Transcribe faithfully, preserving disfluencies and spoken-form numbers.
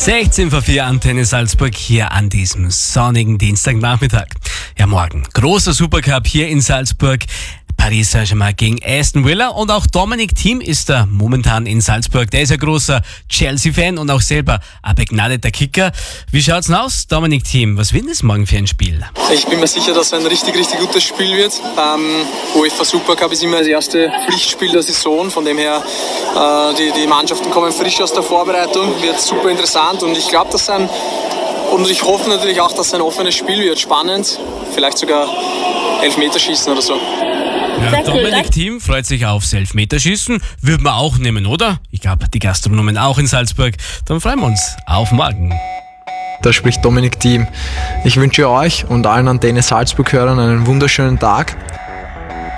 sechzehn vor vier Antenne Salzburg hier an diesem sonnigen Dienstagnachmittag. Ja, morgen großer Supercup hier in Salzburg. Paris Saint-Germain gegen Aston Villa und auch Dominic Thiem ist da momentan in Salzburg. Der ist ein großer Chelsea-Fan und auch selber ein begnadeter Kicker. Wie schaut's denn aus, Dominic Thiem? Was wird das morgen für ein Spiel? Ich bin mir sicher, dass es ein richtig, richtig gutes Spiel wird. Ähm, UEFA Supercup ist immer das erste Pflichtspiel der Saison. Von dem her, äh, die, die Mannschaften kommen frisch aus der Vorbereitung. Wird super interessant und ich glaube, dass ein und ich hoffe natürlich auch, dass es ein offenes Spiel wird. Spannend, vielleicht sogar Elfmeterschießen oder so. Ja, Dominic Thiem freut sich aufs Elfmeterschießen. Würden wir auch nehmen, oder? Ich glaube, die Gastronomen auch in Salzburg. Dann freuen wir uns auf morgen. Da spricht Dominic Thiem. Ich wünsche euch und allen Antenne Salzburg-Hörern einen wunderschönen Tag.